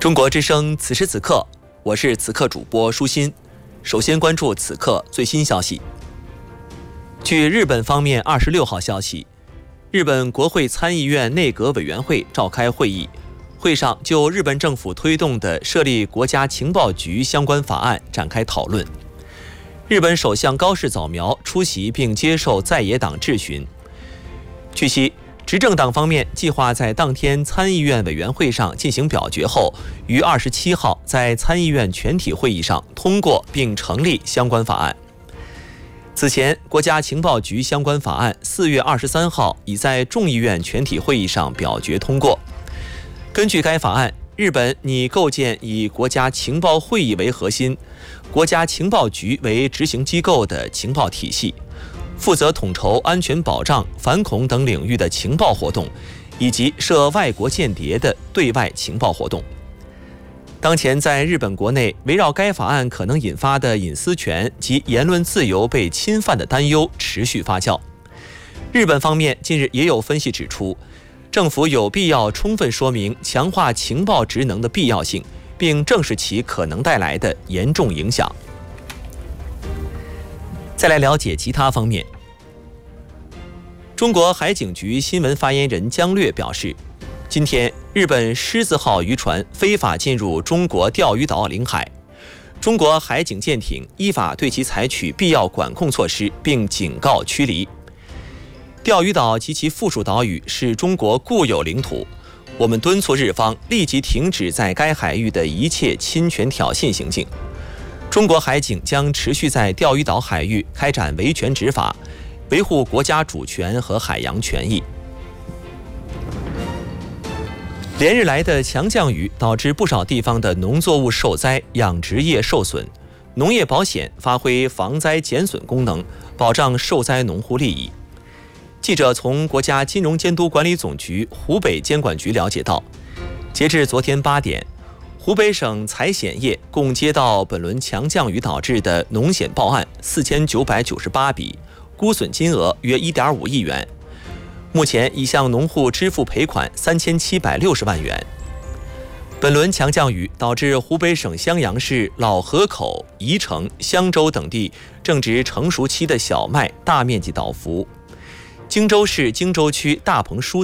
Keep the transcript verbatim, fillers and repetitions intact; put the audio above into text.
中国之声，此时此刻，我是此刻主播舒心。首先关注此刻最新消息。据日本方面二十六号消息，日本国会参议院内阁委员会召开会议，会上就日本政府推动的设立国家情报局相关法案展开讨论。日本首相高市早苗出席并接受在野党质询。据悉，执政党方面计划在当天参议院委员会上进行表决后，于二十七号在参议院全体会议上通过并成立相关法案。此前，国家情报局相关法案四月二十三号已在众议院全体会议上表决通过。根据该法案，日本拟构建以国家情报会议为核心、国家情报局为执行机构的情报体系，负责统筹安全保障、反恐等领域的情报活动，以及涉外国间谍的对外情报活动。当前在日本国内，围绕该法案可能引发的隐私权及言论自由被侵犯的担忧持续发酵。日本方面近日也有分析指出，政府有必要充分说明强化情报职能的必要性，并正视其可能带来的严重影响。再来了解其他方面。中国海警局新闻发言人姜略表示，今天日本狮子号渔船非法进入中国钓鱼岛领海，中国海警舰艇依法对其采取必要管控措施，并警告驱离。钓鱼岛及其附属岛屿是中国固有领土，我们敦促日方立即停止在该海域的一切侵权挑衅行径。中国海警将持续在钓鱼岛海域开展维权执法，维护国家主权和海洋权益。连日来的强降雨导致不少地方的农作物受灾，养殖业受损。农业保险发挥防灾减损功能，保障受灾农户利益。记者从国家金融监督管理总局湖北监管局了解到，截至昨天八点，湖北省财险业共接到本轮强降雨导致的农险报案四千九百九十八笔，估损金额约 一点五亿元。目前已向农户支付赔款三千七百六十万元。本轮强降雨导致湖北省襄阳市老河口、宜城、襄州等地正值成熟期的小麦大面积倒伏。荆州市荆州区大棚蔬